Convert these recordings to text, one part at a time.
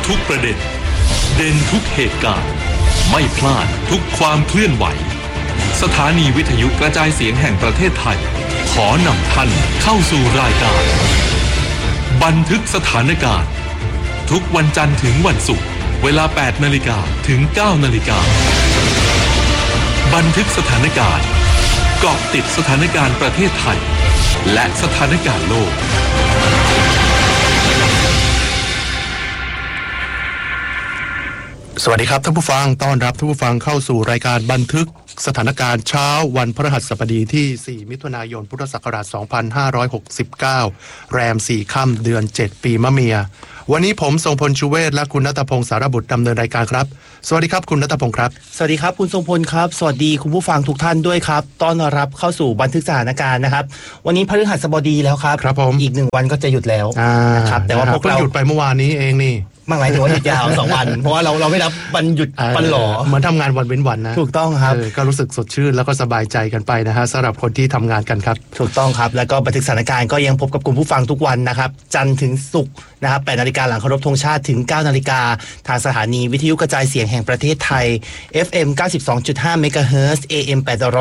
ทุกประเด็นเด่นทุกเหตุการณ์ไม่พลาดทุกความเคลื่อนไหวสถานีวิทยุกระจายเสียงแห่งประเทศไทยขอนำท่านเข้าสู่รายการบันทึกสถานการณ์ทุกวันจันทร์ถึงวันศุกร์เวลา 8 นาฬิกาถึง 9 นาฬิกาบันทึกสถานการณ์เกาะติดสถานการณ์ประเทศไทยและสถานการณ์โลกสวัสดีครับท่านผู้ฟังต้อนรับท่านผู้ฟังเข้าสู่รายการบันทึกสถานการณ์เช้าวันพฤหัสบดีที่ 4 มิถุนายน พุทธศักราช 2569 แรม 4 ค่ำเดือน 7 ปีมะเมียวันนี้ผมทรงพลชูเวศและคุณณัฐพงศ์สารบุตรดำเนินรายการครับสวัสดีครับคุณณัฐพงศ์ครับสวัสดีครับคุณทรงพลครับสวัสดีคุณผู้ฟังทุกท่านด้วยครับต้อนรับเข้าสู่บันทึกสถานการณ์นะครับวันนี้พฤหัสบดีแล้วครับครับผมอีก1วันก็จะหยุดแล้วนะครับแต่ว่าพวกเราหยุดไปเมื่อวานนี้เองนี่หมายถึงว่าหยุดยาว2 วันเพราะว่าเราไม่รับวันหยุดวันหลอเหมือนทำงานวันเว้นวันนะถูกต้องครับก็รู้สึกสดชื่นแล้วก็สบายใจกันไปนะฮะสำหรับคนที่ทำงานกันครับถูกต้องครับแล้วก็บันทึกสถานการณ์ก็ยังพบกับคุณผู้ฟังทุกวันนะครับจันทร์ถึงศุกร์นะครับ 8 นาฬิกาหลังเคารพธงชาติถึง 9 นาฬิกาทางสถานีวิทยุกระจายเสียงแห่งประเทศไทย FM 92.5 เมกะเฮิรตซ์ AM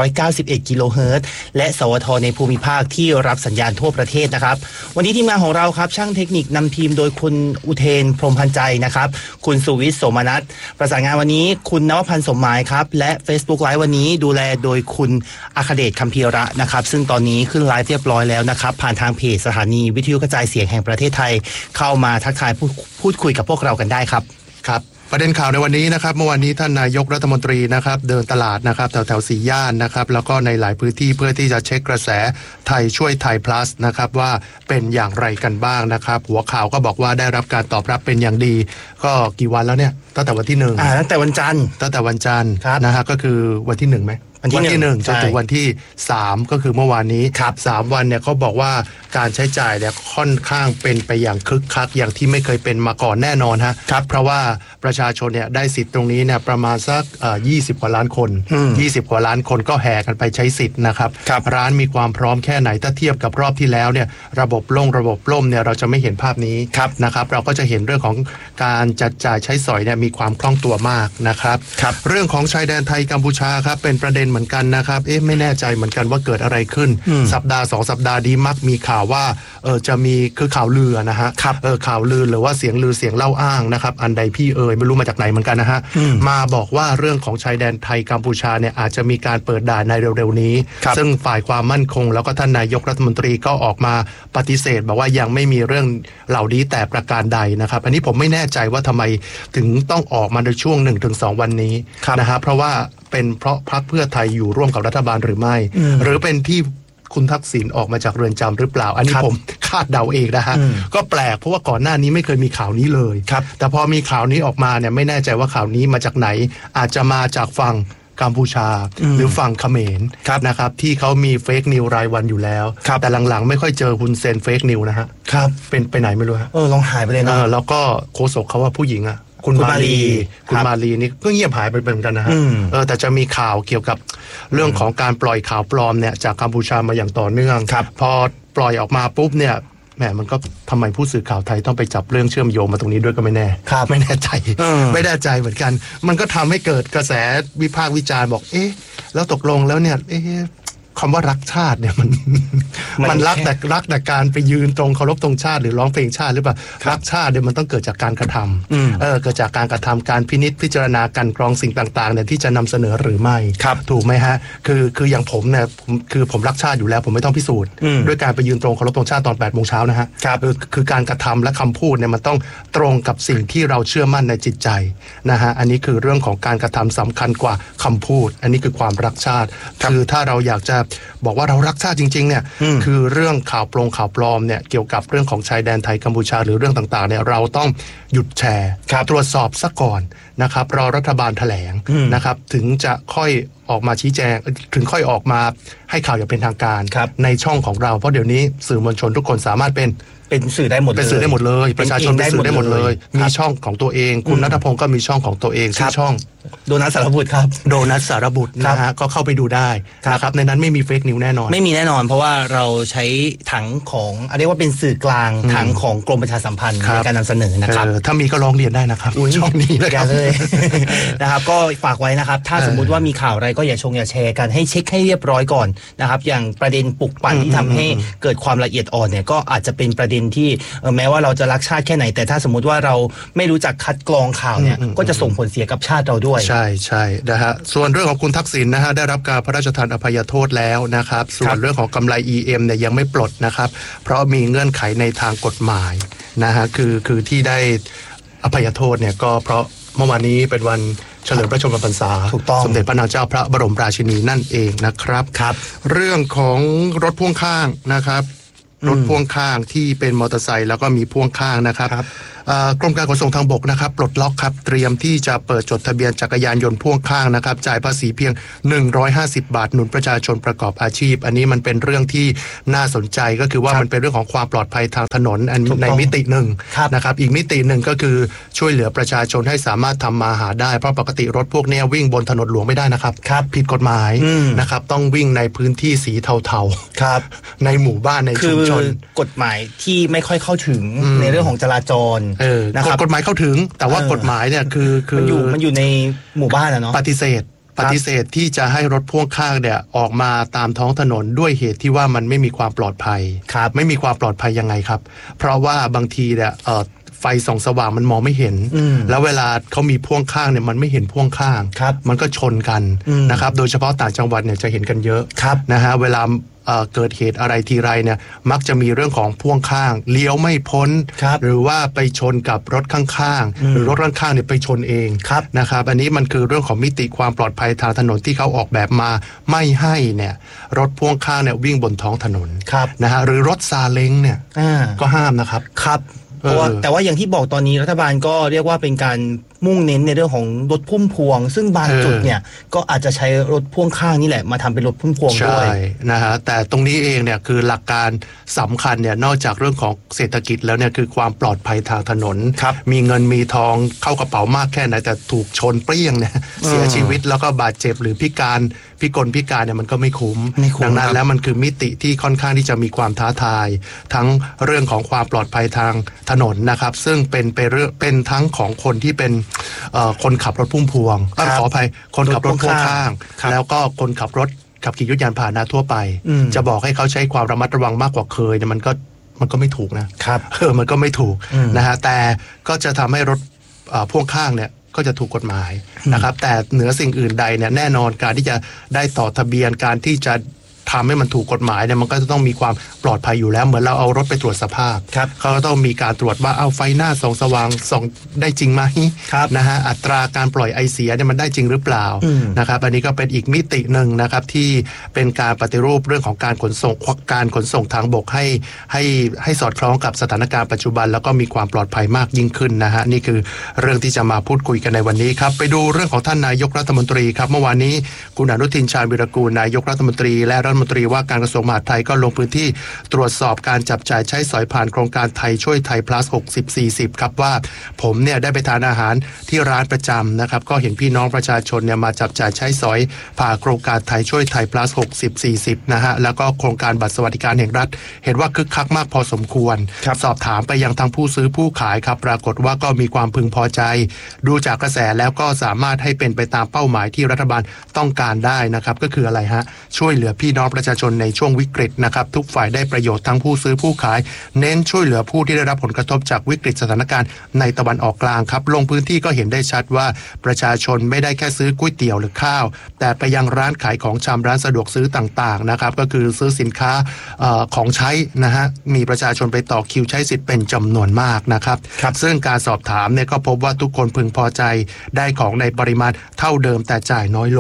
891 กิโลเฮิรตซ์และสวทในภูมิภาคที่รับสัญญาณทั่วประเทศนะครับวันนี้ทีมงานของเราครับช่างเทคนิคนำทีมโดยคุณอุเทนพรหมพันใจนะครับคุณสุวิทย์โสมนัสประสานงานวันนี้คุณนวพันธ์สมหมายครับและ Facebook Live วันนี้ดูแลโดยคุณอัครเดชคัมภีระนะครับซึ่งตอนนี้ขึ้นไลฟ์เรียบร้อยแล้วนะครับผ่านทางเพจสถานีวิทยุกระจายเสียงแห่งประเทศไทยเข้ามาทักทายพูดคุยกับพวกเรากันได้ครับครับประเด็นข่าวในวันนี้นะครับเมื่อวานนี้ท่านนายกรัฐมนตรีนะครับเดินตลาดนะครับแถว4 ย่านนะครับแล้วก็ในหลายพื้นที่เพื่อที่จะเช็คกระแสไทยช่วยไทย plus นะครับว่าเป็นอย่างไรกันบ้างนะครับหัวข่าวก็บอกว่าได้รับการตอบรับเป็นอย่างดีก็กี่วันแล้วเนี่ยตั้งแต่วันที่1 ตั้งแต่วันจันทร์นะฮะก็คือวันที่1ไหมวันที่1จนถึงวันที่3ก็คือเมื่อวานนี้3วันเนี่ยเขาบอกว่าการใช้จ่ายเนี่ยค่อนข้างเป็นไปอย่างคึกคักอย่างที่ไม่เคยเป็นมาก่อนแน่นอนฮะเพราะว่าประชาชนเนี่ยได้สิทธิ์ตรงนี้เนี่ยประมาณสัก20 กว่าล้านคน20 กว่าล้านคนก็แห่กันไปใช้สิทธิ์นะครับร้านมีความพร้อมแค่ไหนถ้าเทียบกับรอบที่แล้วเนี่ยระบบล่มเนี่ยเราจะไม่เห็นภาพนี้นะครับเราก็จะเห็นเรื่องของการจัดจ่ายใช้สอยเนี่ยมีความคล่องตัวมากนะครับเรื่องของชายแดนไทยกัมพูชาครับเป็นประเด็นเหมือนกันนะครับไม่แน่ใจเหมือนกันว่าเกิดอะไรขึ้นสัปดาห์2 สัปดาห์นี้มักมีข่าวว่าจะมีคือข่าวลือนะฮะข่าวลือหรือว่าเสียงลือเสียงเล่าอ้างนะครับอันใดพี่ไม่รู้มาจากไหนเหมือนกันนะฮะมาบอกว่าเรื่องของชายแดนไทยกัมพูชาเนี่ยอาจจะมีการเปิดด่านในเร็วๆนี้ซึ่งฝ่ายความมั่นคงแล้วก็ท่านนายกรัฐมนตรีก็ออกมาปฏิเสธบอกว่ายังไม่มีเรื่องเหล่านี้แต่ประการใดนะครับอันนี้ผมไม่แน่ใจว่าทำไมถึงต้องออกมาในช่วง 1-2 วันนี้นะฮะเพราะว่าเป็นเพราะพรรคเพื่อไทยอยู่ร่วมกับรัฐบาลหรือไม่หรือเป็นที่คุณทักษิณออกมาจากเรือนจำหรือเปล่าอันนี้ผมคาดเดาเองนะฮะก็แปลกเพราะว่าก่อนหน้านี้ไม่เคยมีข่าวนี้เลยแต่พอมีข่าวนี้ออกมาเนี่ยไม่แน่ใจว่าข่าวนี้มาจากไหนอาจจะมาจากฝั่งกัมพูชาหรือฝั่งเขมรนะครับที่เขามีเฟกนิวรายวันอยู่แล้วแต่หลังๆไม่ค่อยเจอคุณเซนเฟกนิวนะฮะเป็นไปไหนไม่รู้ฮะลองหายไปเลยนะแล้วก็โฆษกเขาว่าผู้หญิงคุณมาลีนี่ก็เงียบหายไปเหมือนกันนะฮะแต่จะมีข่าวเกี่ยวกับเรื่องของการปล่อยข่าวปลอมเนี่ยจากกัมพูชามาอย่างต่อเนื่องพอปล่อยออกมาปุ๊บเนี่ยแหมมันก็ทำไมผู้สื่อข่าวไทยต้องไปจับเรื่องเชื่อมโยงมาตรงนี้ด้วยก็ไม่แน่ไม่แน่ใจเหมือนกันมันก็ทำให้เกิดกระแสวิพากษ์วิจารณ์บอกแล้วตกลงแล้วเนี่ยคำว่ารักชาติเนี่ยมันรักแต่การไปยืนตรงเคารพธงชาติหรือร้องเพลงชาติหรือเปล่ารักชาติเนี่ยมันต้องเกิดจากการกระทำเกิดจากการกระทำการพินิจพิจารณากันกรองสิ่งต่างๆเนี่ยที่จะนำเสนอหรือไม่ถูกไหมฮะคืออย่างผมเนี่ยคือผมรักชาติอยู่แล้วผมไม่ต้องพิสูจน์ด้วยการไปยืนตรงเคารพธงชาติตอน 8 โมงเช้านะฮะคือการกระทำและคำพูดเนี่ยมันต้องตรงกับสิ่งที่เราเชื่อมั่นในจิตใจนะฮะอันนี้คือเรื่องของการกระทำสำคัญกว่าคำพูดอันนี้คือความรักชาติคือถ้าเราอยากจะบอกว่าเรารักชาติจริงๆเนี่ยคือเรื่องข่าวปลอมเนี่ยเกี่ยวกับเรื่องของชายแดนไทยกัมพูชาหรือเรื่องต่างๆเนี่ยเราต้องหยุดแชร์ตรวจสอบซะก่อนนะครับรอรัฐบาลแถลงนะครับถึงจะค่อยออกมาชี้แจงถึงค่อยออกมาให้ข่าวอย่างเป็นทางการในช่องของเราเพราะเดี๋ยวนี้สื่อมวลชนทุกคนสามารถเป็นเป็นสื่อได้หมดเลยเป็นสื่อได้หมดเลยประชาชนเป็นสื่อได้หมดเลยมีช่องของตัวเองคุณณัฐพงศ์ก็มีช่องของตัวเองชื่อช่องโดนัทสารบุตรครับโดนัทสารบุตรนะฮะก็เข้าไปดูได้นะครับในนั้นไม่มีเฟกนิวแน่นอนไม่มีแน่นอนเพราะว่าเราใช้ถังของเรียกว่าเป็นสื่อกลางถังของกรมประชาสัมพันธ์ในการนำเสนอนะครับถ้ามีก็ร้องเรียนได้นะครับช่องนี้เลยนะครับก็ฝากไว้นะครับถ้าสมมุติว่ามีข่าวอะไรก็อย่าชงอย่าแชร์กันให้เช็คให้เรียบร้อยก่อนนะครับอย่างประเด็นปลุกปั่นที่ทำให้เกิดความละเอียดอ่อนเนี่ยก็อาจจะเป็นประเด็นที่แม้ว่าเราจะรักชาติแค่ไหนแต่ถ้าสมมุติว่าเราไม่รู้จักคัดกรองข่าวเนี่ยก็จะส่งผลเสียกับชาติเราด้วยใช่นะฮะส่วนเรื่องของคุณทักษิณนะฮะได้รับการพระราชทานอภัยโทษแล้วนะครับส่วนเรื่องของกำไร EM เนี่ยยังไม่ปลดนะครับเพราะมีเงื่อนไขในทางกฎหมายนะฮะคือที่ได้อภัยโทษเนี่ยก็เพราะเมื่อวานนี้เป็นวันเฉลิมพระชนมพรรษาสมเด็จพระนางเจ้าพระบรมราชินีนั่นเองนะครับเรื่องของรถพ่วงข้างนะครับรถพ่วงข้างที่เป็นมอเตอร์ไซค์แล้วก็มีพ่วงข้างนะครับกรมการขนส่งทางบกนะครับปลดล็อกครับเตรียมที่จะเปิดจดทะเบียนจักรยานยนต์พ่วงข้างนะครับจ่ายภาษีเพียง150 บาทหนุนประชาชนประกอบอาชีพอันนี้มันเป็นเรื่องที่น่าสนใจก็คือว่ามันเป็นเรื่องของความปลอดภัยทางถนนในมิติหนึ่งนะครับอีกมิติหนึ่งก็คือช่วยเหลือประชาชนให้สามารถทำมาหาได้เพราะปกติรถพวกนี้วิ่งบนถนนหลวงไม่ได้นะครับผิดกฎหมายนะครับต้องวิ่งในพื้นที่สีเทาๆในหมู่บ้านในชุมชนกฎหมายที่ไม่ค่อยเข้าถึงในเรื่องของจราจรกฎหมายเข้าถึงแต่ว่ากฎหมายเนี่ยคือมันอยู่ในหมู่บ้านเนาะปฏิเสธที่จะให้รถพ่วงข้างเนี่ยออกมาตามท้องถนนด้วยเหตุที่ว่ามันไม่มีความปลอดภัยไม่มีความปลอดภัยยังไงครับเพราะว่าบางทีเนี่ยไฟส่องสว่างมันมองไม่เห็นแล้วเวลาเขามีพ่วงข้างเนี่ยมันไม่เห็นพ่วงข้างมันก็ชนกันนะครับโดยเฉพาะต่างจังหวัดเนี่ยจะเห็นกันเยอะนะฮะเวลาเกิดเหตุอะไรทีไรเนี่ยมักจะมีเรื่องของพ่วงข้างเลี้ยวไม่พ้นหรือว่าไปชนกับรถข้างๆหรือรถข้างๆเนี่ยไปชนเองนะครับอันนี้มันคือเรื่องของมิติความปลอดภัยทางถนนที่เขาออกแบบมาไม่ให้เนี่ยรถพ่วงข้างเนี่ยวิ่งบนท้องถนนนะฮะหรือรถซาเล้งเนี่ยก็ห้ามนะครับแต่ว่าอย่างที่บอกตอนนี้รัฐบาลก็เรียกว่าเป็นการมุ่งเน้นในเรื่องของรถพุ่มพวงซึ่งบางจุดเนี่ยก็อาจจะใช้รถพ่วงข้างนี่แหละมาทำเป็นรถพุ่มพวงด้วยใช่นะฮะแต่ตรงนี้เองเนี่ยคือหลักการสำคัญเนี่ยนอกจากเรื่องของเศรษฐกิจแล้วเนี่ยคือความปลอดภัยทางถนนมีเงินมีทองเข้ากระเป๋ามากแค่ไหนแต่ถูกชนเปรี้ยงเนี่ยเสียชีวิตแล้วก็บาดเจ็บหรือพิการเนี่ยมันก็ไม่คุ้มดังนั้นแล้วมันคือมิติที่ค่อนข้างที่จะมีความท้าทายทั้งเรื่องของความปลอดภัยทางถนนนะครับซึ่งเป็นทั้งของคนที่เป็นคนขับรถพุ่มพวงขออภัยคนขับรถพ่วงข้างแล้วก็คนขับรถขับขี่ยุทธยานพาหนะทั่วไปจะบอกให้เขาใช้ความระมัดระวังมากกว่าเคยเนี่ยมันก็ไม่ถูกนะครับมันก็ไม่ถูกนะฮะแต่ก็จะทำให้รถพ่วงข้างเนี่ยก็จะถูกกฎหมายนะครับแต่เหนือสิ่งอื่นใดเนี่ยแน่นอนการที่จะได้ต่อทะเบียนการที่จะทำให้มันถูกกฎหมายเนี่ยมันก็จะต้องมีความปลอดภัยอยู่แล้วเหมือนเราเอารถไปตรวจสภาพเขาก็ต้องมีการตรวจว่าเอาไฟหน้าส่องสว่างส่องได้จริงไหมนะฮะอัตราการปล่อยไอเสียเนี่ยมันได้จริงหรือเปล่านะครับอันนี้ก็เป็นอีกมิติหนึ่งนะครับที่เป็นการปฏิรูปเรื่องของการขนส่งทางบกให้สอดคล้องกับสถานการณ์ปัจจุบันแล้วก็มีความปลอดภัยมากยิ่งขึ้นนะฮะนี่คือเรื่องที่จะมาพูดคุยกันในวันนี้ครับไปดูเรื่องของท่านนายกรัฐมนตรีครับเมื่อวานนี้คุณอนุทินชาญวิรากูลนายกรัฐมนตรีและรัฐมนตรีว่าการกระทรวงมหาดไทยก็ลงพื้นที่ตรวจสอบการจับจ่ายใช้สอยผ่านโครงการไทยช่วยไทย plus 60-40 ครับว่าผมเนี่ยได้ไปทานอาหารที่ร้านประจำนะครับก็เห็นพี่น้องประชาชนเนี่ยมาจับจ่ายใช้สอยผ่านโครงการไทยช่วยไทย plus 60-40 นะฮะแล้วก็โครงการบัตรสวัสดิการแห่งรัฐเห็นว่าคึกคักมากพอสมควรสอบถามไปยังทางผู้ซื้อผู้ขายครับปรากฏว่าก็มีความพึงพอใจดูจากกระแสแล้วก็สามารถให้เป็นไปตามเป้าหมายที่รัฐบาลต้องการได้นะครับก็คืออะไรฮะช่วยเหลือพี่น้องประชาชนในช่วงวิกฤตนะครับทุกฝ่ายได้ประโยชน์ทั้งผู้ซื้อผู้ขายเน้นช่วยเหลือผู้ที่ได้รับผลกระทบจากวิกฤตสถานการณ์ในตะวันออกกลางครับลงพื้นที่ก็เห็นได้ชัดว่าประชาชนไม่ได้แค่ซื้อก๋วยเตี๋ยวหรือข้าวแต่ไปยังร้านขายของชำร้านสะดวกซื้อต่างๆนะครับก็คือซื้อสินค้าของใช้นะฮะมีประชาชนไปต่อคิวใช้สิทธิ์เป็นจำนวนมากนะครับซึ่งการสอบถามเนี่ยก็พบว่าทุกคนพึงพอใจได้ของในปริมาณเท่าเดิมแต่จ่ายน้อยลง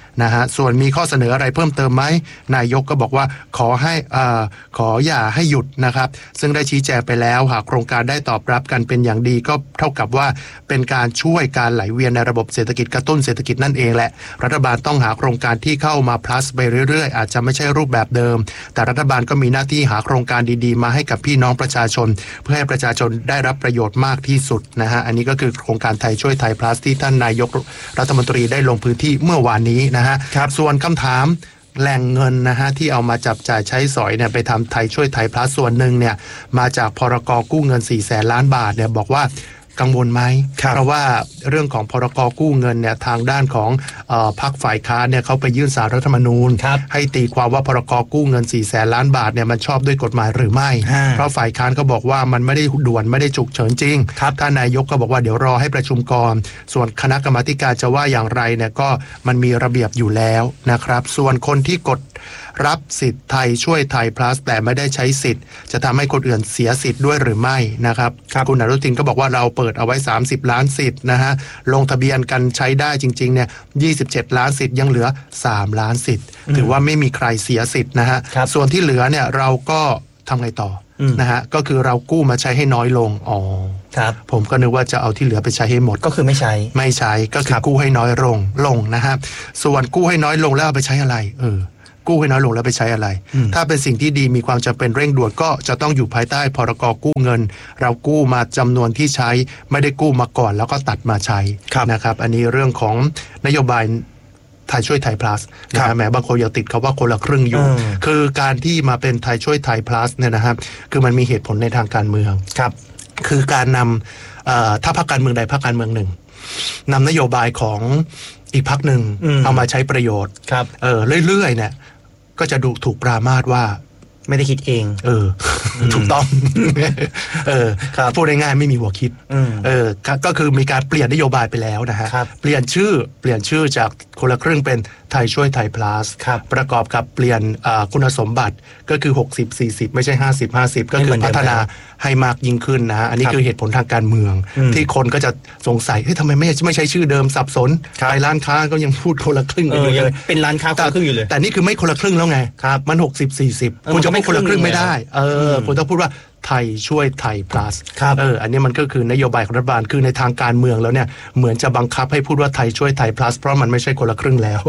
นะฮะส่วนมีข้อเสนออะไรเพิ่มเติมไหมนายกก็บอกว่าขออย่าให้หยุดนะครับซึ่งได้ชี้แจงไปแล้วหากโครงการได้ตอบรับกันเป็นอย่างดีก็เท่ากับว่าเป็นการช่วยการไหลเวียนในระบบเศรษฐกิจกระตุ้นเศรษฐกิจนั่นเองแหละรัฐบาลต้องหาโครงการที่เข้ามา plus ไปเรื่อยๆอาจจะไม่ใช่รูปแบบเดิมแต่รัฐบาลก็มีหน้าที่หาโครงการดีๆมาให้กับพี่น้องประชาชนเพื่อให้ประชาชนได้รับประโยชน์มากที่สุดนะฮะอันนี้ก็คือโครงการไทยช่วยไทย plus ที่ท่านนายกรัฐมนตรีได้ลงพื้นที่เมื่อวานนี้นะฮะส่วนคำถามแหล่งเงินนะฮะที่เอามาจับจ่ายใช้สอยเนี่ยไปทำไทยช่วยไทยพลัสส่วนหนึ่งเนี่ยมาจากพรก.กู้เงิน 400,000 ล้านบาทเนี่ยบอกว่ากังวลไหมเพราะว่าเรื่องของพรก.กู้เงินเนี่ยทางด้านของพรรคฝ่ายค้านเนี่ยเขาไปยื่นศาลรัฐธรรมนูญให้ตีความว่าพรก.กู้เงิน 400,000 ล้านบาทเนี่ยมันชอบด้วยกฎหมายหรือไม่เพราะฝ่ายค้านเขาบอกว่ามันไม่ได้ด่วนไม่ได้ฉุกเฉินจริงท่านนายกก็บอกว่าเดี๋ยวรอให้ประชุมก่อนส่วนคณะกรรมาธิการจะว่าอย่างไรเนี่ยก็มันมีระเบียบอยู่แล้วนะครับส่วนคนที่กดรับสิทธิ์ไทยช่วยไทย plus แต่ไม่ได้ใช้สิทธิ์จะทำให้คนอื่นเสียสิทธิ์ด้วยหรือไม่นะครับคุณอนุทินก็บอกว่าเราเปิดเอาไว้30ล้านสิทธิ์นะฮะลงทะเบียนกันใช้ได้จริงๆเนี่ย27ล้านสิทธิ์ยังเหลือ3ล้านสิทธิ์ถือว่าไม่มีใครเสียสิทธิ์นะฮะส่วนที่เหลือเนี่ยเราก็ทำไงต่อนะฮะก็คือเรากู้มาใช้ให้น้อยลงผมก็นึกว่าจะเอาที่เหลือไปใช้ให้หมดก็คือไม่ใช้ก็คือกู้ให้น้อยลงนะฮะส่วนกู้ให้น้อยลงแล้วเอาไปใช้อะไรกู้ให้น้อยลงแล้วไปใช้อะไรถ้าเป็นสิ่งที่ดีมีความจำเป็นเร่งด่วนก็จะต้องอยู่ภายใต้พรก.กู้เงินเรากู้มาจำนวนที่ใช้ไม่ได้กู้มาก่อนแล้วก็ตัดมาใช้นะครับอันนี้เรื่องของนโยบายไทยช่วยไทย plus นะแหมบางคนยังติดเขาว่าคนละครึ่งอยู่คือการที่มาเป็นไทยช่วยไทย plus เนี่ยนะครับคือมันมีเหตุผลในทางการเมืองคือการนำถ้าพรรคการเมืองใดพรรคการเมืองหนึ่งนำนโยบายของอีกพรรคหนึ่งเอามาใช้ประโยชน์เรื่อยๆเนี่ยก็จะถูกปรามาสว่าไม่ได้คิดเองถูกต้องพูดง่ายๆไม่มีหัวคิดก็คือมีการเปลี่ยนนโยบายไปแล้วนะฮะเปลี่ยนชื่อจากคนละครึ่งเป็นไทยช่วยไทย plus ประกอบกับเปลี่ยนคุณสมบัติก็คือ60-40ไม่ใช่50-50ก็คือพัฒนาให้มากยิ่งขึ้นนะฮะอันนี้คือเหตุผลทางการเมืองที่คนก็จะสงสัยทำไมไม่ใช่ชื่อเดิมสับสนไปร้านค้าก็ยังพูดคนละครึ่งอยู่เลยเป็นร้านค้าคนละครึ่งอยู่เลยแต่นี่คือไม่คนละครึ่งแล้วไงมัน60-40คุณจะไม่คนละครึ่งไม่ได้คุณต้องพูดว่าไทยช่วยไทย plus อันนี้มันก็คือนโยบายของรัฐบาลคือในทางการเมืองแล้วเนี่ยเหมือนจะบังคับให้พูดว่าไทยช่วยไทย plus เพราะมันไม่ใช่คนละครึ่งแล้ว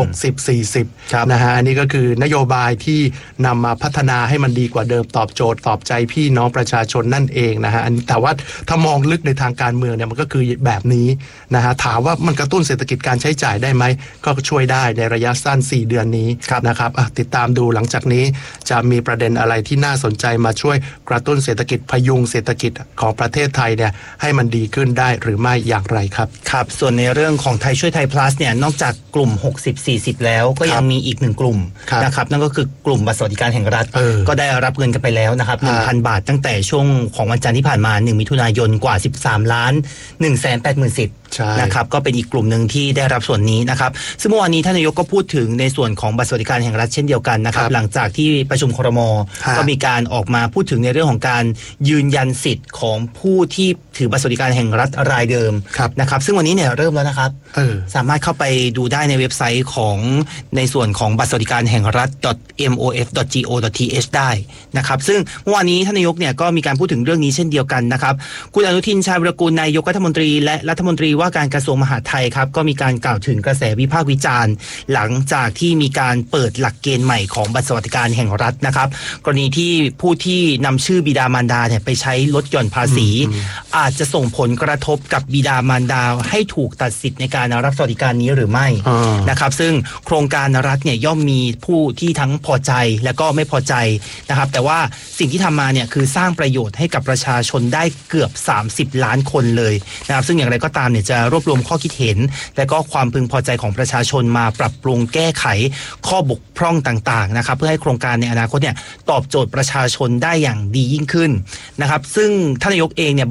60-40นะฮะอันนี้ก็คือนโยบายที่นำมาพัฒนาให้มันดีกว่าเดิมตอบโจทย์ตอบใจพี่น้องประชาชนนั่นเองนะฮะแต่ว่าถ้ามองลึกในทางการเมืองเนี่ยมันก็คือแบบนี้นะฮะถามว่ามันกระตุ้นเศรษฐกิจการใช้จ่ายได้ไหมก็ช่วยได้ในระยะสั้น4เดือนนี้นะครับติดตามดูหลังจากนี้จะมีประเด็นอะไรที่น่าสนใจมาช่วยกระตุ้นเศรษฐกิจพยุงเศรษฐกิจของประเทศไทยเนี่ยให้มันดีขึ้นได้หรือไม่อย่างไรครับครับส่วนในเรื่องของไทยช่วยไทย plus เนี่ยนอกจากกลุ่ม60-40แล้วก็ยังมีอีก1กลุ่มนะครับนั่นก็คือกลุ่มบัตรสวัสดิการแห่งรัฐก็ได้รับเงินกันไปแล้วนะครับ 1,000 บาทตั้งแต่ช่วงของวันจันทร์ที่ผ่านมา1มิถุนายนกว่า 13,180,000 สิทธิ์นะครับก็เป็นอีกกลุ่มหนึ่งที่ได้รับส่วนนี้นะครับซึ่งเมื่อวานนี้ท่านนายกก็พูดถึงในส่วนของบัตรสวัสดิการแห่งรัฐเช่นเดียวกันนะครับหลังจากที่ประชุมครม.ก็มีการออกมาพูดถึงในเรื่องของการยืนยันสิทธิ์ของผู้ที่ถือบัตรสวัสดิการแห่งรัฐรายเดิมนะครับซึ่งวันนี้เนี่ยเริ่มแล้วนะครับสามารถเข้าไปดูได้ในเว็บไซต์ของในส่วนของบัตรสวัสดิการแห่งรัฐ mof.go.th ได้นะครับซึ่งเมื่อวานนี้ท่านนายกเนี่ยก็มีการพูดถึงเรื่องนี้เช่นเดียวกันนะครับคุณอนุทินชาญวิรากูลนายกรัฐมนตรีและรัฐมนตรีว่าการกระทรวงมหาดไทยครับก็มีการกล่าวถึงกระแสวิพากษ์วิจารณ์หลังจากที่มีการเปิดหลักเกณฑ์ใหม่ของบัตรสวัสดิการแห่งรัฐนะครับกรณีที่ผู้ที่นำชื่อบิดามารดาเนี่ยไปใช้ลดหย่อนภาษีอาจจะส่งผลกระทบกับบิดามารดาให้ถูกตัดสิทธิ์ในการรับสวัสดิการนี้หรือไม่นะครับซึ่งโครงการรัฐเนี่ยย่อมมีผู้ที่ทั้งพอใจและก็ไม่พอใจนะครับแต่ว่าสิ่งที่ทำมาเนี่ยคือสร้างประโยชน์ให้กับประชาชนได้เกือบ30ล้านคนเลยนะครับซึ่งอย่างไรก็ตามเนี่ยจะรวบรวมข้อคิดเห็นและก็ความพึงพอใจของประชาชนมาปรับปรุงแก้ไขข้อบกพร่องต่างๆนะครับเพื่อให้โครงการในอนาคตเนี่ยตอบโจทย์ประชาชนได้อย่างดียิ่งขึ้นนะครับซึ่งท่านนายกเองเนี่ยบอกว่า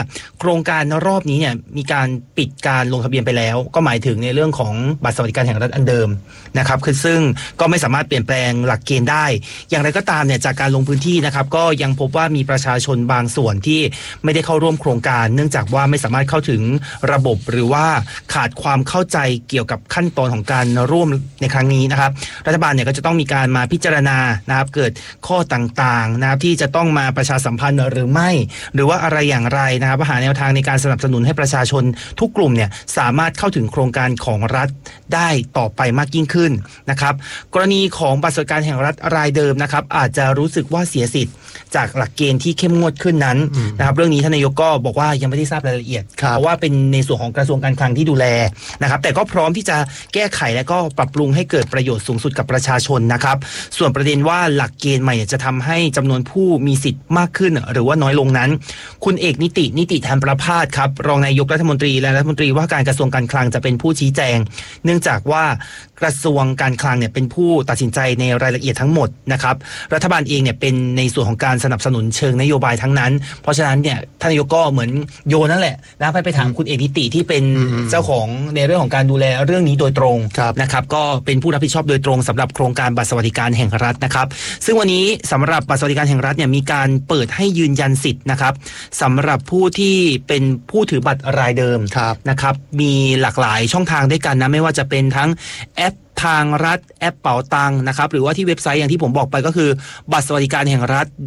โครงการรอบนี้เนี่ยมีการปิดการลงทะเบียนไปแล้วก็หมายถึงในเรื่องของบัตรสวัสดิการแห่งรัฐอันเดิมนะครับคือซึ่งก็ไม่สามารถเปลี่ยนแปลงหลักเกณฑ์ได้อย่างไรก็ตามเนี่ยจากการลงพื้นที่นะครับก็ยังพบว่ามีประชาชนบางส่วนที่ไม่ได้เข้าร่วมโครงการเนื่องจากว่าไม่สามารถเข้าถึงระบบหรือว่าขาดความเข้าใจเกี่ยวกับขั้นตอนของการร่วมในครั้งนี้นะครับรัฐบาลเนี่ยก็จะต้องมีการมาพิจารณานะครับเกิดข้อต่างๆนะครับที่จะต้องมาประชาสัมพันธ์หรือไม่หรือว่าอะไรอย่างไรนะครับหาแนวทางในการสนับสนุนให้ประชาชนทุกกลุ่มเนี่ยสามารถเข้าถึงโครงการของรัฐได้ต่อไปมากยิ่งขึ้นนะครับกรณีของบัตรสวัสดิการแห่งรัฐรายเดิมนะครับอาจจะรู้สึกว่าเสียสิทธิ์จากหลักเกณฑ์ที่เข้มงวดขึ้นนั้นนะครับเรื่องนี้ท่านนายกก็บอกว่ายังไม่ได้ทราบรายละเอียดเพราะว่าเป็นในส่วนของกระทรวงการคลังที่ดูแลนะครับแต่ก็พร้อมที่จะแก้ไขและก็ปรับปรุงให้เกิดประโยชน์สูงสุดกับประชาชนนะครับส่วนประเด็นว่าหลักเกณฑ์ใหม่จะทำให้จำนวนผู้มีสิทธิ์มากขึ้นหรือว่าน้อยลงนั้นคุณเอกนิติธรรมประภาสครับรองนายกรัฐมนตรีและรัฐมนตรีว่าการกระทรวงการคลังจะเป็นผู้ชี้แจงเนื่องจากว่ากระทรวงการคลังเนี่ยเป็นผู้ตัดสินใจในรายละเอียดทั้งหมดนะครับรัฐบาลเองเนี่ยเป็นในส่วนของการสนับสนุนเชิงนโยบายทั้งนั้นเพราะฉะนั้นเนี่ยท่านนายกก็เหมือนโยนนั่นแหละนะไปถามคุณเอกนิติที่เป็นเจ้าของในเรื่องของการดูแลเรื่องนี้โดยตรงนะครับก็เป็นผู้รับผิดชอบโดยตรงสำหรับโครงการบัตรสวัสดิการแห่งรัฐนะครับซึ่งวันนี้สำหรับบัตรสวัสดิการแห่งรัฐเนี่ยมีการเปิดให้ยืนยันสิทธิ์นะครับสำหรับผู้ที่เป็นผู้ถือบัตรรายเดิมนะครับมีหลากหลายช่องทางด้วยกันนะไม่ว่าจะเป็นทั้งแอปทางรัฐแอปเป๋าตังค์นะครับหรือว่าที่เว็บไซต์อย่างที่ผมบอกไปก็คือบัตรสวัสดิการแห่งรัฐ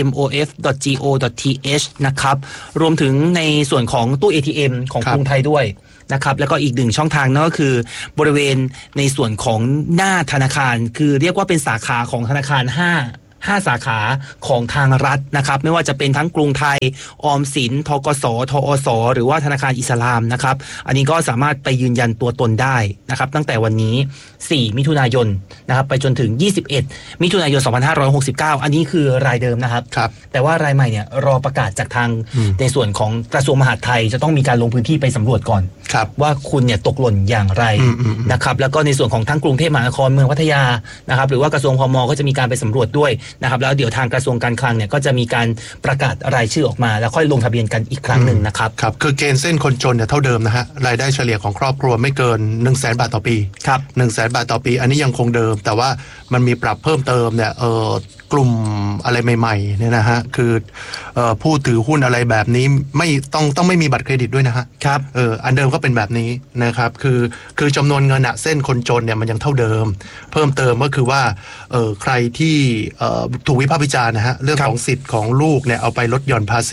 .mof.go.th นะครับรวมถึงในส่วนของตู้ ATM ของกรุงไทยด้วยนะครับแล้วก็อีกหนึ่งช่องทางนั่นก็คือบริเวณในส่วนของหน้าธนาคารคือเรียกว่าเป็นสาขาของธนาคาร5สาขาของทางรัฐนะครับไม่ว่าจะเป็นทั้งกรุงไทยออมสินธกส.ทอส.หรือว่าธนาคารอิสลามนะครับอันนี้ก็สามารถไปยืนยันตัวตนได้นะครับตั้งแต่วันนี้4มิถุนายนนะครับไปจนถึง21มิถุนายน2569อันนี้คือรายเดิมนะครับแต่ว่ารายใหม่เนี่ยรอประกาศจากทางในส่วนของกระทรวงมหาดไทยจะต้องมีการลงพื้นที่ไปสำรวจก่อนว่าคุณเนี่ยตกหล่นอย่างไรนะครับแล้วก็ในส่วนของทั้งกรุงเทพมหานครเมืองพัทยานะครับหรือว่ากระทรวงพม.ก็จะมีการไปสำรวจด้วยนะครับแล้วเดี๋ยวทางกระทรวงการคลังเนี่ยก็จะมีการประกาศรายชื่อออกมาแล้วค่อยลงทะเบียนกันอีกครั้งหนึ่งนะครับคือเกณฑ์เส้นคนจนเนี่ยเท่าเดิมนะฮะรายได้เฉลี่ยของครอบครัวไม่เกิน 100,000 บาทต่อปีครับ 100,000 บาทต่อปีอันนี้ยังคงเดิมแต่ว่ามันมีปรับเพิ่มเติมเนี่ยกลุ่มอะไรใหม่ๆเนี่ยนะฮะคือผู้ถือหุ้นอะไรแบบนี้ไม่ต้องไม่มีบัตรเครดิตด้วยนะฮะครับอันเดิมก็เป็นแบบนี้นะครับคือจำนวนเงินเส้นคนจนเนี่ยมันยังเท่าเดิมเพิ่มเติมก็คือว่าใครที่ถูกวิพากษ์วิจารณ์นะฮะเรื่องของสิทธิ์ของลูกเนี่ยเอาไปลดหย่อนภาษี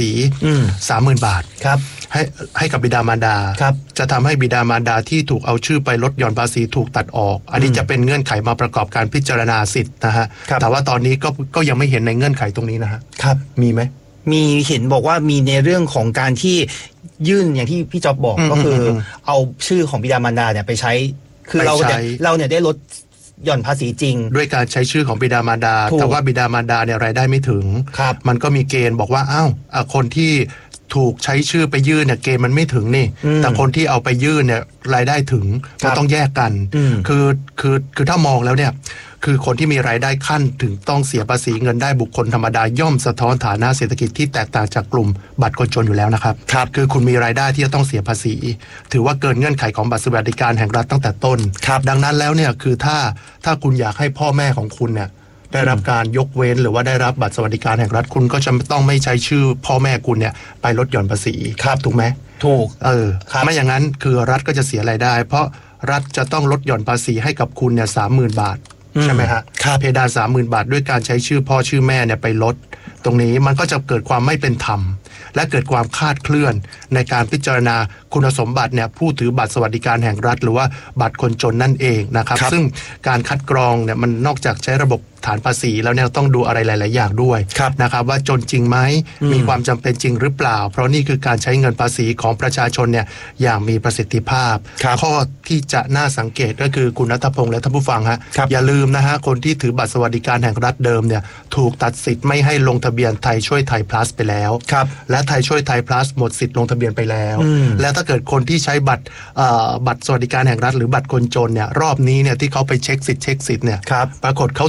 30,000 บาทครับให้กับบิดามารดาจะทำให้บิดามารดาที่ถูกเอาชื่อไปลดหย่อนภาษีถูกตัดออกอันนี้จะเป็นเงื่อนไขมาประกอบการพิจารณาสิทธิ์นะฮะแต่ว่าตอนนี้ก็ยังไม่เห็นในเงื่อนไขตรงนี้นะฮะครับมีไหมมีเห็นบอกว่ามีในเรื่องของการที่ยื่นอย่างที่พี่จ๊อบบอกก็คือเอาชื่อของบิดามารดาเนี่ยไปใช้คือเราเนี่ยได้ลดหย่อนภาษีจริงด้วยการใช้ชื่อของบิดามารดาแต่ว่าบิดามารดาเนี่ยรายได้ไม่ถึงมันก็มีเกณฑ์บอกว่าคนที่ถูกใช้ชื่อไปยื่นเนี่ยเกณฑ์มันไม่ถึงนี่แต่คนที่เอาไปยื่นเนี่ยรายได้ถึงก็ต้องแยกกันคือถ้ามองแล้วเนี่ยคือคนที่มีรายได้ขั้นถึงต้องเสียภาษีเงินได้บุคคลธรรมดาย่อมสะท้อนฐานะเศรษฐกิจที่แตกต่างจากกลุ่มบัตรคนจนอยู่แล้วนะครับคือคุณมีรายได้ที่จะต้องเสียภาษีถือว่าเกินเงื่อนไขของบัตรสวัสดิการแห่งรัฐตั้งแต่ต้นดังนั้นแล้วเนี่ยคือถ้าคุณอยากให้พ่อแม่ของคุณเนี่ยได้รับการยกเว้นหรือว่าได้รับบัตรสวัสดิการแห่งรัฐคุณก็จะต้องไม่ใช้ชื่อพ่อแม่คุณเนี่ยไปลดหย่อนภาษีถูกไหมถูกไม่อย่างนั้นคือรัฐก็จะเสียรายได้เพราะรัฐจะต้องลดหย่อนภาษีให้กับคุณเนี่ย 30,000 บาทใช่ไหมฮะเพดาน 30,000 บาทด้วยการใช้ชื่อพ่อชื่อแม่เนี่ยไปลดตรงนี้มันก็จะเกิดความไม่เป็นธรรมและเกิดความคลาดเคลื่อนในการพิจารณาคุณสมบัติเนี่ยผู้ถือบัตรสวัสดิการแห่งรัฐหรือว่าบัตรคนจนนั่นเองนะครับซึ่งการคัดกรองเนี่ยมันนอกจากใช้ระบบฐานภาษีแล้วเนี่ยต้องดูอะไรหลายๆอย่างด้วยนะครับว่าจนจริงไหมมีความจำเป็นจริงหรือเปล่าเพราะนี่คือการใช้เงินภาษีของประชาชนเนี่ยอย่างมีประสิทธิภาพข้อที่จะน่าสังเกตก็คือคุณณัฐพงษ์และท่านผู้ฟังฮะอย่าลืมนะฮะคนที่ถือบัตรสวัสดิการแห่งรัฐเดิมเนี่ยถูกตัดสิทธิ์ไม่ให้ลงทะเบียนไทยช่วยไทย plus ไปแล้วและไทยช่วยไทย plus หมดสิทธิ์ลงทะเบียนไปแล้วและถ้าเกิดคนที่ใช้บัตรสวัสดิการแห่งรัฐหรือบัตรคนจนเนี่ยรอบนี้เนี่ยที่เขาไปเช็คสิทธิ์เนี่ยปรากฏเขาถูกตัด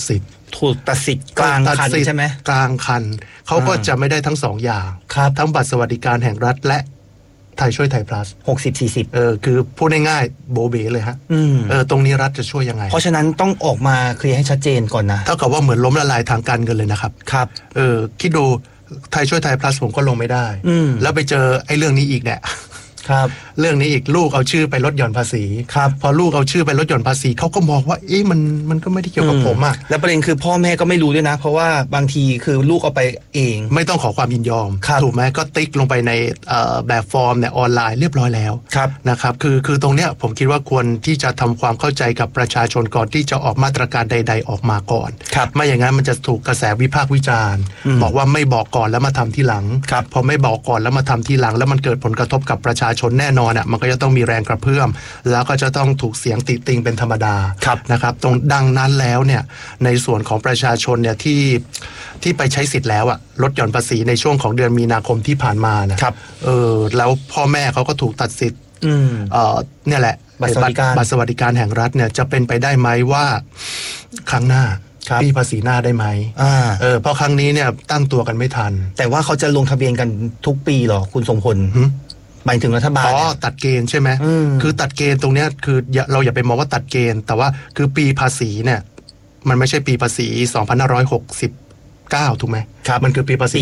สิทธิ์ถูกตัดสิทธิ์กลางคันใช่ไหมกลางคันเขาก็จะไม่ได้ทั้งสองอย่างทั้งบัตรสวัสดิการแห่งรัฐและไทยช่วยไทย plus 60-40 คือพูดง่ายๆโบเบเลยฮะตรงนี้รัฐจะช่วยยังไงเพราะฉะนั้นต้องออกมาเคลียร์ให้ชัดเจนก่อนนะเท่ากับว่าเหมือนล้มละลายทางการเงินเลยนะครับครับคิดดูไทยช่วยไทย plus ผมก็ลงไม่ได้แล้วไปเจอไอ้เรื่องนี้อีกเนี่ยครับเรื่องนี้อีกลูกเอาชื่อไปลดหย่อนภาษีครับพอลูกเอาชื่อไปลดหย่อนภาษีเขาก็มองว่ามันก็ไม่ได้เกี่ยวกับผมอ่ะแล้วประเด็นคือพ่อแม่ก็ไม่รู้ด้วยนะเพราะว่าบางทีคือลูกเอาไปเองไม่ต้องขอความยินยอมถูกไหมก็ติ๊กลงไปในแบบฟอร์มเนี่ยออนไลน์เรียบร้อยแล้วนะครับคือตรงเนี้ยผมคิดว่าควรที่จะทำความเข้าใจกับประชาชนก่อนที่จะออกมาตรการใดๆออกมาก่อนไม่อย่างนั้นมันจะถูกกระแสวิพากษ์วิจารณ์บอกว่าไม่บอกก่อนแล้วมาทำทีหลังพอไม่บอกก่อนแล้วมาทำทีหลังแล้วมันเกิดผลกระทบกับประชาชนแน่นอนอ่ะมันก็จะต้องมีแรงกระเพื่อมแล้วก็จะต้องถูกเสียงติติงเป็นธรรมดานะครับตรงดังนั้นแล้วเนี่ยในส่วนของประชาชนเนี่ยที่ไปใช้สิทธิ์แล้วอ่ะลดหย่อนภาษีในช่วงของเดือนมีนาคมที่ผ่านมานะครับแล้วพ่อแม่เขาก็ถูกตัดสิทธิ์เนี่ยแหละบัตรสวัสดิการแห่งรัฐเนี่ยจะเป็นไปได้ไหมว่าครั้งหน้าปีภาษีหน้าได้ไหมเพราะครั้งนี้เนี่ยตั้งตัวกันไม่ทันแต่ว่าเขาจะลงทะเบียนกันทุกปีหรอคุณทรงพลหมายถึงรัฐบาลตัดเกณฑ์ใช่ไหมคือตัดเกณฑ์ตรงเนี้ยคือเราอย่าไปมองว่าตัดเกณฑ์แต่ว่าคือปีภาษีเนี่ยมันไม่ใช่ปีภาษี2569ถูกไหมมันคือปีภาษี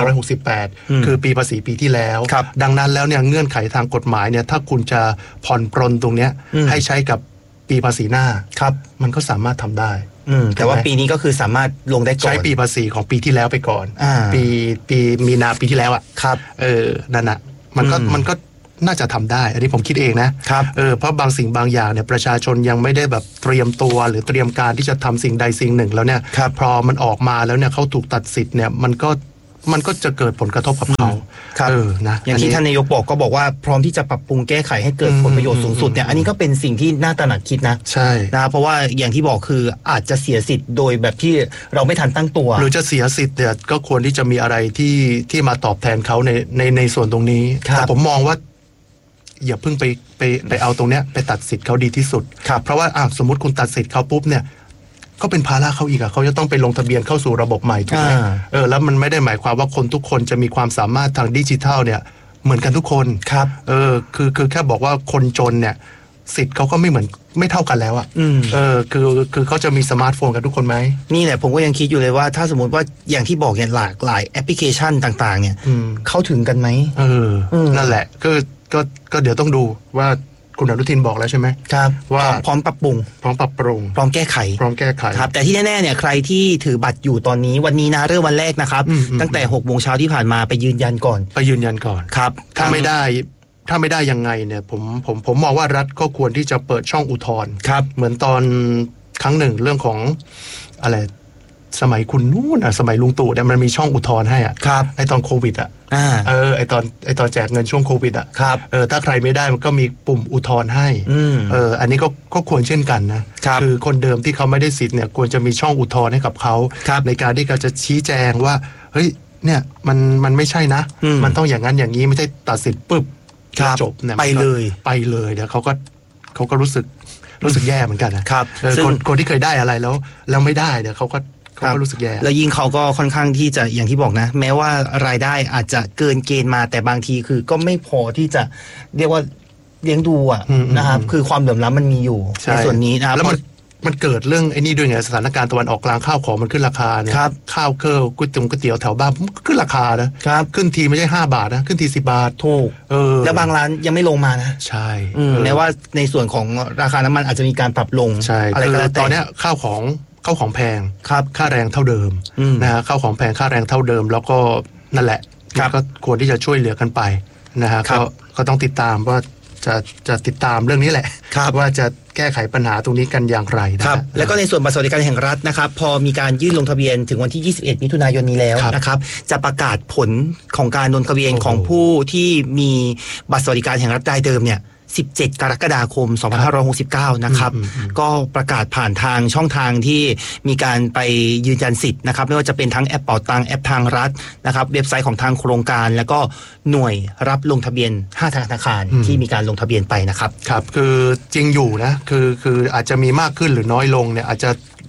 2568คือปีภาษีปีที่แล้วดังนั้นแล้วเนี่ยเงื่อนไขทางกฎหมายเนี่ยถ้าคุณจะผ่อนปรนตรงเนี้ยให้ใช้กับปีภาษีหน้ามันก็สามารถทำได้แต่ว่าปีนี้ก็คือสามารถลงได้ก่อนใช้ปีภาษีของปีที่แล้วไปก่อนปีมีนาปีที่แล้วอ่ะนั่นน่ะมันก็น่าจะทำได้อันนี้ผมคิดเองนะครับเพราะบางสิ่งบางอย่างเนี่ยประชาชนยังไม่ได้แบบเตรียมตัวหรือเตรียมการที่จะทำสิ่งใดสิ่งหนึ่งแล้วเนี่ยพอมันออกมาแล้วเนี่ยเขาถูกตัดสิทธิ์เนี่ยมันก็จะเกิดผลกระทบกับเขานะอย่างที่ท่านนายกบอกว่าพร้อมที่จะปรับปรุงแก้ไขให้เกิดผลประโยชน์สูงสุดเนี่ยอันนี้ก็เป็นสิ่งที่น่าตระหนักคิดนะใช่นะเพราะว่าอย่างที่บอกคืออาจจะเสียสิทธิ์โดยแบบที่เราไม่ทันตั้งตัวหรือจะเสียสิทธิ์เนี่ยก็ควรที่จะมีอะไรที่มาตอบแทนเขาในส่วนตรงนี้แต่ผมมองว่าอย่าเพิ่งไปเอาตรงเนี้ยไปตัดสิทธิ์เขาดีที่สุดเพราะว่าสมมติคุณตัดสิทธิ์เขาปุ๊บเนี่ยก็เป็นภาระเขาอีกเขาจะต้องไปลงทะเบียนเข้าสู่ระบบใหม่ถูกไหมแล้วมันไม่ได้หมายความว่าคนทุกคนจะมีความสามารถทางดิจิทัลเนี่ยเหมือนกันทุกคนคือแค่บอกว่าคนจนเนี่ยสิทธิ์เขาก็ไม่เท่ากันแล้วคือเขาจะมีสมาร์ทโฟนกันทุกคนไหมนี่แหละผมก็ยังคิดอยู่เลยว่าถ้าสมมติว่าอย่างที่บอกเนี่ยหลากหลายแอปพลิเคชันต่างๆเนี่ยเข้าถึงกันไหมนั่นแหละก็เดี๋ยวต้องดูว่าคุณอนุทินบอกแล้วใช่ไหมครับว่าพร้อมปรับปรุงพร้อมแก้ไขครับแต่ที่แน่ๆเนี่ยใครที่ถือบัตรอยู่ตอนนี้วันนี้นะเริ่มวันแรกนะครับตั้งแต่6 โมงเช้าที่ผ่านมาไปยืนยันก่อนครับถ้าไม่ได้ยังไงเนี่ยผมมองว่ารัฐก็ควรที่จะเปิดช่องอุทธรณ์เหมือนตอนครั้งหนึ่งเรื่องของอะไรสมัยคุณนู่นสมัยลุงตู่เนี่ยมันมีช่องอุทธรณ์ให้ไอตอนโควิดไอตอนแจกเงินช่วงโควิดถ้าใครไม่ได้มันก็มีปุ่มอุทธรณ์ให้อันนี้ก็ควรเช่นกันนะคือคนเดิมที่เขาไม่ได้สิทธิ์เนี่ยควรจะมีช่องอุทธรณ์ให้กับเขาในการที่เขาจะชี้แจงว่าเฮ้ยเนี่ยมันไม่ใช่นะมันต้องอย่างนั้นอย่างนี้ไม่ใช่ตัดสิทธิ์ปุ๊บจบเนี่ยไปเลยเดี๋ยวเขาก็รู้สึกแย่เหมือนกันนะครับคนที่เคยได้อะไรแล้วไม่ได้เดี๋ยวเขาก็รู้สึกแย่แล้วยิ่งเขาก็ค่อนข้างที่จะอย่างที่บอกนะแม้ว่ารายได้อาจจะเกินเกณฑ์มาแต่บางทีคือก็ไม่พอที่จะเรียกว่าเลี้ยงดูนะครับคือความเหลื่อมล้ำมันมีอยู่ในส่วนนี้นะครับแล้วมันเกิดเรื่องไอ้นี่ด้วยไงสถานการณ์ตะวันออกกลางข้าวของมันขึ้นราคาเนี่ยข้าวเคิลก๋วยเตี๋ยวแถวบ้านขึ้นราคานะขึ้นทีไม่ใช่5 บาทนะขึ้นที10 บาทถูกแล้วบางร้านยังไม่ลงมานะใช่แม้ว่าในส่วนของราคาน้ำมันอาจจะมีการปรับลงอะไรก็แล้วแต่ตอนนี้ข้าวของแพงค่าแรงเท่าเดิมนะฮะข้าวของแพงค่าแรงเท่าเดิมแล้วก็นั่นแหละก็ควรที่จะช่วยเหลือกันไปนะฮะก็ต้องติดตามว่าจะติดตามเรื่องนี้แหละว่าจะแก้ไขปัญหาตรงนี้กันอย่างไรนะครับแล้วก็ในส่วนบัตรสวัสดิการแห่งรัฐนะครับพอมีการยื่นลงทะเบียนถึงวันที่21 มิถุนายนนี้แล้วนะครับจะประกาศผลของการลงทะเบียนของผู้ที่มีบัตรสวัสดิการแห่งรัฐรายเดิมเนี่ย17 กรกฎาคม 2569 นะครับก็ประกาศผ่านทางช่องทางที่มีการไปยืนยันสิทธิ์นะครับไม่ว่าจะเป็นทั้งแอปเป๋าตังแอปทางรัฐนะครับเว็บไซต์ของทางโครงการแล้วก็หน่วยรับลงทะเบียน5 ธนาคารที่มีการลงทะเบียนไปนะครับครับคือจริงอยู่นะคืออาจจะมีมากขึ้นหรือน้อยลงเนี่ยอาจจะ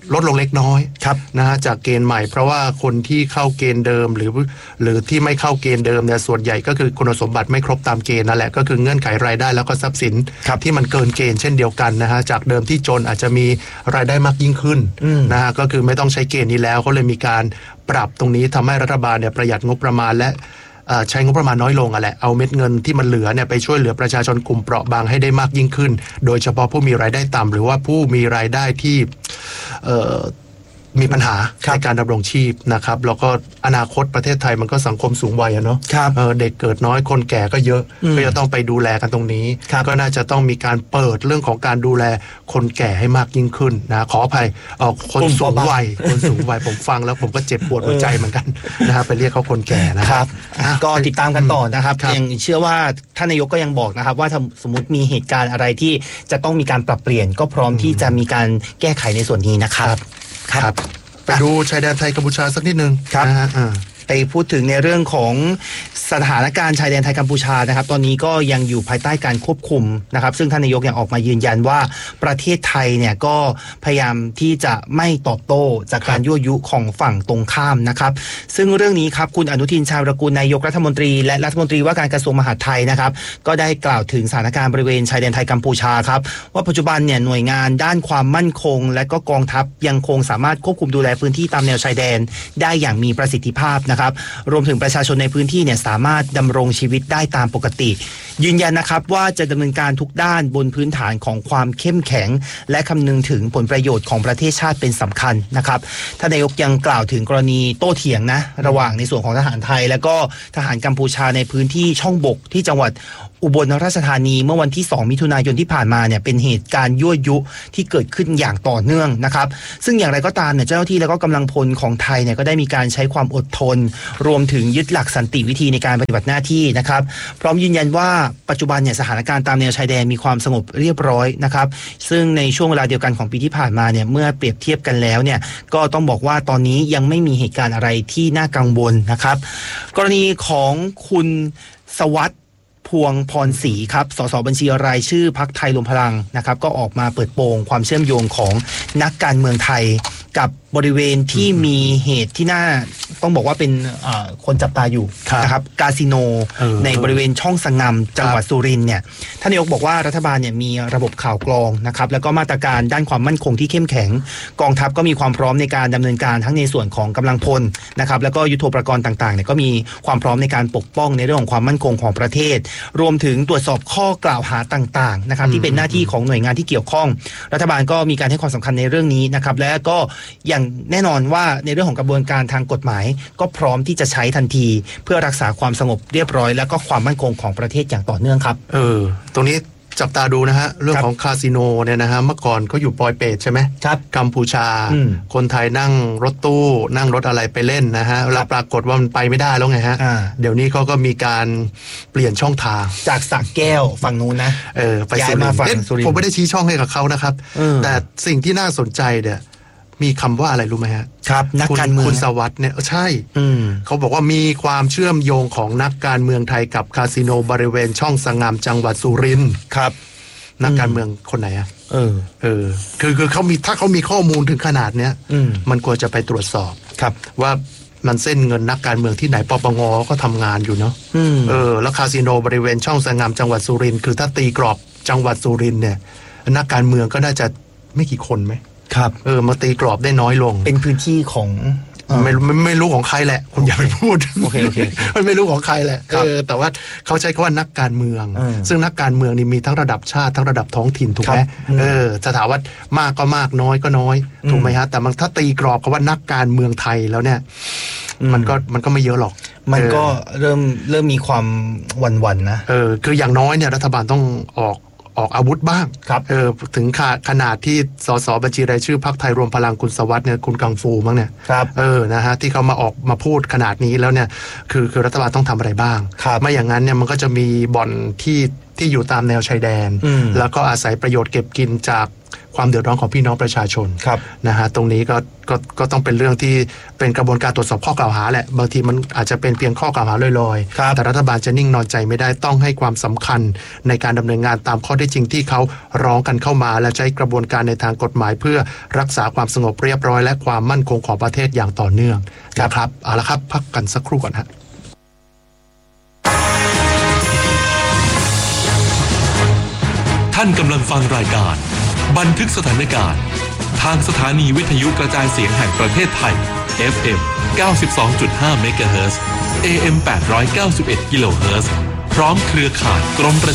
ลดลงเล็กน้อยครับนะฮะจากเกณฑ์ใหม่เพราะว่าคนที่เข้าเกณฑ์เดิมหรือที่ไม่เข้าเกณฑ์เดิมเนี่ยส่วนใหญ่ก็คือคุณสมบัติไม่ครบตามเกณฑ์นั่นแหละก็คือเงื่อนไขรายได้แล้วก็ทรัพย์สินที่มันเกินเกณฑ์เช่นเดียวกันนะฮะจากเดิมที่จนอาจจะมีรายได้มากยิ่งขึ้นนะฮะก็คือไม่ต้องใช้เกณฑ์นี้แล้วเขาเลยมีการปรับตรงนี้ทำให้รัฐบาลเนี่ยประหยัดงบประมาณและใช้งบประมาณน้อยลงแหละเอาเม็ดเงินที่มันเหลือเนี่ยไปช่วยเหลือประชาชนกลุ่มเปราะบางให้ได้มากยิ่งขึ้นโดยเฉพาะผู้มีรายได้ต่ำหรือว่าผู้มีรายได้ที่มีปัญหาในการดำรงชีพนะครับแล้วก็อนาคตประเทศไทยมันก็สังคมสูงวัยเนาะเด็กเกิดน้อยคนแก่ก็เยอะก็จะต้องไปดูแลกันตรงนี้ก็น่าจะต้องมีการเปิดเรื่องของการดูแลคนแก่ให้มากยิ่งขึ้นนะขออภัยคนสูงวัยผมฟังแล้วผมก็เจ็บปวดหัวใจเหมือนกันนะครับไปเรียกเขาคนแก่นะครับก็ติดตามกันต่อนะครับยังเชื่อว่าท่านนายกก็ยังบอกนะครับว่าถ้าสมมติมีเหตุการณ์อะไรที่จะต้องมีการปรับเปลี่ยนก็พร้อมที่จะมีการแก้ไขในส่วนนี้นะครับไปดูชายแดนไทยกัมพูชาสักนิดนึงนะฮะไปพูดถึงในเรื่องของสถานการณ์ชายแดนไทยกัมพูชานะครับตอนนี้ก็ยังอยู่ภายใต้การควบคุมนะครับซึ่งท่านนายกยังออกมายืนยันว่าประเทศไทยเนี่ยก็พยายามที่จะไม่ตอบโต้จากการยั่วยุของฝั่งตรงข้ามนะครับซึ่งเรื่องนี้ครับคุณอนุทินชาญวิรากูลนายกรัฐมนตรีและรัฐมนตรีว่าการกระทรวงมหาดไทยนะครับก็ได้กล่าวถึงสถานการณ์บริเวณชายแดนไทยกัมพูชาครับว่าปัจจุบันเนี่ยหน่วยงานด้านความมั่นคงและก็กองทัพยังคงสามารถควบคุมดูแลพื้นที่ตามแนวชายแดนได้อย่างมีประสิทธิภาพนะครับรวมถึงประชาชนในพื้นที่เนี่ยสามารถดำรงชีวิตได้ตามปกติยืนยันนะครับว่าจะดำเนินการทุกด้านบนพื้นฐานของความเข้มแข็งและคำนึงถึงผลประโยชน์ของประเทศชาติเป็นสำคัญนะครับท่านนายกยังกล่าวถึงกรณีโต้เถียงนะระหว่างในส่วนของทหารไทยและก็ทหารกัมพูชาในพื้นที่ช่องบกที่จังหวัดอุบลราชธานีเมื่อวันที่2มิถุนายนที่ผ่านมาเนี่ยเป็นเหตุการณ์ยั่วยุที่เกิดขึ้นอย่างต่อเนื่องนะครับซึ่งอย่างไรก็ตามเนี่ยเจ้าหน้าที่และก็กำลังพลของไทยเนี่ยก็ได้มีการใช้ความอดทนรวมถึงยึดหลักสันติวิธีในการปฏิบัติหน้าที่นะครับพร้อมยืนยันว่าปัจจุบันเนี่ยสถานการณ์ตามแนวชายแดนมีความสงบเรียบร้อยนะครับซึ่งในช่วงเวลาเดียวกันของปีที่ผ่านมาเนี่ยเมื่อเปรียบเทียบกันแล้วเนี่ยก็ต้องบอกว่าตอนนี้ยังไม่มีเหตุการณ์อะไรที่น่ากังวลนะครับกรณีของคุณสวัสดิ์พวงพรศรีครับสสบัญชีรายชื่อพรรคไทยรวมพลังนะครับก็ออกมาเปิดโปงความเชื่อมโยงของนักการเมืองไทยกับบริเวณที่มีเหตุที่น่าต้องบอกว่าเป็นคนจับตาอยู่นะครับคาสิโนในบริเวณช่องสงามจังหวัดสุรินทร์เนี่ยท่านนายกบอกว่ารัฐบาลเนี่ยมีระบบข่าวกรองนะครับแล้วก็มาตรการด้านความมั่นคงที่เข้มแข็งกองทัพก็มีความพร้อมในการดำเนินการทั้งในส่วนของกำลังพลนะครับแล้วก็ยุทโธปกรณ์ต่างๆเนี่ยก็มีความพร้อมในการปกป้องในเรื่องของความมั่นคงของประเทศรวมถึงตรวจสอบข้อกล่าวหาต่างๆนะครับที่เป็นหน้าที่ของหน่วยงานที่เกี่ยวข้องรัฐบาลก็มีการให้ความสำคัญในเรื่องนี้นะครับและก็อย่างแน่นอนว่าในเรื่องของกระบวนการทางกฎหมายก็พร้อมที่จะใช้ทันทีเพื่อรักษาความสงบเรียบร้อยและก็ความมั่นคงของประเทศอย่างต่อเนื่องครับตรงนี้จับตาดูนะฮะเรื่องของคาสิโนเนี่ยนะฮะเมื่อก่อนเขาอยู่ปอยเปตใช่ไหมครับกัมพูชาคนไทยนั่งรถตู้นั่งรถอะไรไปเล่นนะฮะแล้วปรากฏว่ามันไปไม่ได้แล้วไงฮะเดี๋ยวนี้เขาก็มีการเปลี่ยนช่องทางจากสระแก้วฝั่งนู้นนะไปย้ายมาฝั่งสุรินทร์ผมไม่ได้ชี้ช่องให้กับเขานะครับแต่สิ่งที่น่าสนใจเนี่ยมีคำว่าอะไรรู้ไหมฮะครับนักการเมืองคุณสวัสดิ์เนี่ยใช่เขาบอกว่ามีความเชื่อมโยงของนักการเมืองไทยกับคาสิโนบริเวณช่องสงามจังหวัดสุรินทร์ครับนักการเมืองคนไหนอ่ะคือเขามีถ้าเขามีข้อมูลถึงขนาดเนี้ยมันควรจะไปตรวจสอบครับว่ามันเส้นเงินนักการเมืองที่ไหนปปงก็ทำงานอยู่เนาะแล้วคาสิโนบริเวณช่องสงามจังหวัดสุรินทร์คือถ้าตีกรอบจังหวัดสุรินทร์เนี่ยนักการเมืองก็น่าจะไม่กี่คนไหมครับมาตีกรอบได้น้อยลงเป็นพื้นที่ของไม่รู้ของใครแหละคุณอย่าไปพูดโอเคมันไม่รู้ของใครแหละแต่ว่าเขาใช้คำว่านักการเมืองซึ่งนักการเมืองนี่มีทั้งระดับชาติทั้งระดับท้องถิ่นถูกไหมจะถามว่ามากก็มากน้อยก็น้อยถูกไหมฮะแต่มันถ้าตีกรอบคำว่านักการเมืองไทยแล้วเนี่ยมันก็ไม่เยอะหรอกมันก็เริ่มมีความหวั่นๆนะคืออย่างน้อยเนี่ยรัฐบาลต้องออกอาวุธบ้างครับถึงขนาดที่สสบัญชีรายชื่อพรรคไทยรวมพลังคุณสวัสดิ์เนี่ยคุณกังฟูมั้งเนี่ยครับนะฮะที่เขามาออกมาพูดขนาดนี้แล้วเนี่ยคือรัฐบาลต้องทำอะไรบ้างไม่อย่างนั้นเนี่ยมันก็จะมีบ่อนที่อยู่ตามแนวชายแดนแล้วก็อาศัยประโยชน์เก็บกินจากความเดือดร้อนของพี่น้องประชาชนครับนะฮะตรงนี้ก็ต้องเป็นเรื่องที่เป็นกระบวนการตรวจสอบข้อกล่าวหาแหละบางทีมันอาจจะเป็นเพียงข้อกล่าวหาลอยครับๆแต่รัฐบาลจะนิ่งนอนใจไม่ได้ต้องให้ความสำคัญในการดำเนินงานตามข้อเท็จจริงที่เขาร้องกันเข้ามาและใช้กระบวนการในทางกฎหมายเพื่อรักษาความสงบเรียบร้อยและความมั่นคงของประเทศอย่างต่อเนื่องนะครับเอาละครับพักกันสักครู่ก่อนฮะท่านกำลังฟังรายการบันทึกสถานการณ์ทางสถานีวิทยุกระจายเสียงแห่งประเทศไทย FM 92.5 เมกะเฮิรตซ์ AM 891 กิโลเฮิรตซ์พร้อมเครือข่ายกรมประ